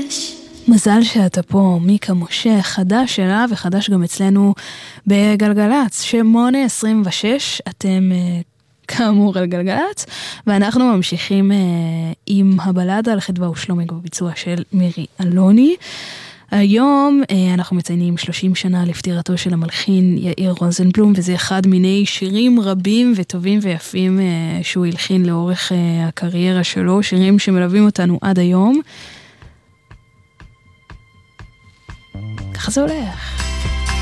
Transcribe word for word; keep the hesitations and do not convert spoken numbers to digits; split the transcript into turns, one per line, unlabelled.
מזל שאתה פה, מיקה משה, חדש שלה וחדש גם אצלנו בגלגלץ, שמונה עשרים ושש, אתם כאמור על גלגלץ, ואנחנו ממשיכים עם הבלדה על חדווה ושלומי בביצוע של מירי אלוני. היום אנחנו מציינים שלושים שנה לפטירתו של המלחין יאיר רוזנבלום, וזה אחד מיני שירים רבים וטובים ויפים שהוא הלחין לאורך הקריירה שלו, שירים שמלווים אותנו עד היום. ככה זה הולך.